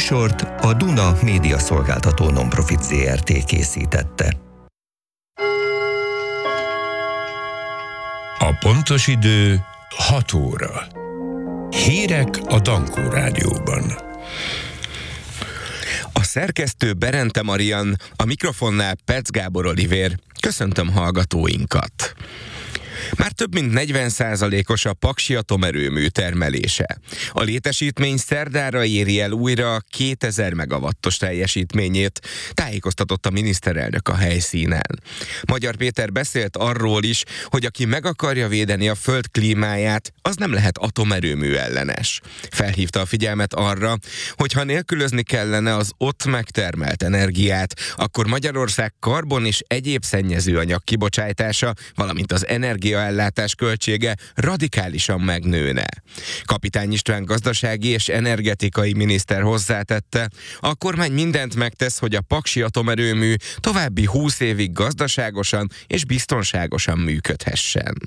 műsort a Duna Média Szolgáltató Nonprofit Zrt. Készítette. A pontos idő 6 óra. Hírek a Dankó Rádióban. A szerkesztő Berente Marian, a mikrofonnál Pec Gábor Olivér. Köszöntöm hallgatóinkat! Már több mint 40%-os a Paksi atomerőmű termelése. A létesítmény szerdára éri el újra 2000 megawattos teljesítményét, tájékoztatott a miniszterelnök a helyszínen. Magyar Péter beszélt arról is, hogy aki meg akarja védeni a föld klímáját, az nem lehet atomerőmű ellenes. Felhívta a figyelmet arra, hogy ha nélkülözni kellene az ott megtermelt energiát, akkor Magyarország karbon és egyéb szennyezőanyag kibocsátása, valamint az energiaellátás költsége radikálisan megnőne. Kapitány István gazdasági és energetikai miniszter hozzátette, a kormány mindent megtesz, hogy a paksi atomerőmű további 20 évig gazdaságosan és biztonságosan működhessen.